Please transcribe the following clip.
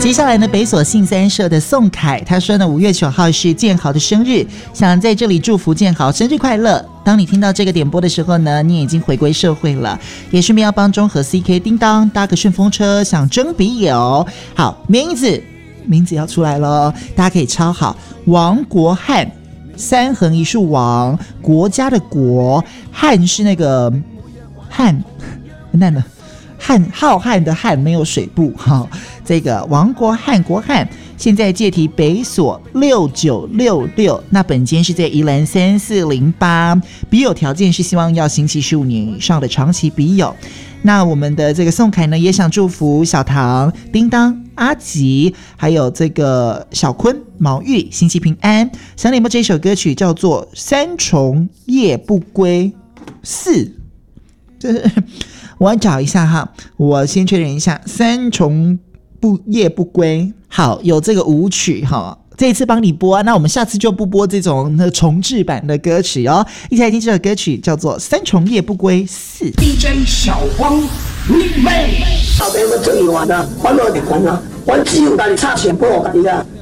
接下来呢，北所信三社的宋凯他说呢，5月9号是建豪的生日，想在这里祝福建豪生日快乐。当你听到这个点播的时候呢，你已经回归社会了，也顺便要帮中和 CK 叮当搭个顺风车，想征笔友。好，名字要出来了，大家可以抄好。王国汉，三横一竖王，国家的国，汉是那个汉，难了。浩瀚的瀚，没有水部哈。这个王国汉现在借题北所6966，那本间是在宜兰3408，笔友条件是希望要刑期15年以上的长期笔友。那我们的这个宋凯呢，也想祝福小唐、叮当、阿吉，还有这个小坤、毛玉刑期平安。想点播这首歌曲叫做《三重夜不归4》，这是。我要找一下哈，我先确认一下，三重夜不归。好，有这个舞曲哈，这一次帮你播啊，那我们下次就不播这种重制版的歌曲哦。一起来听这首歌曲叫做《三重夜不归4》。 DJ 小汪，你妹！后边要做完啊，我落地完啊，我只有家己插钱播家己啊。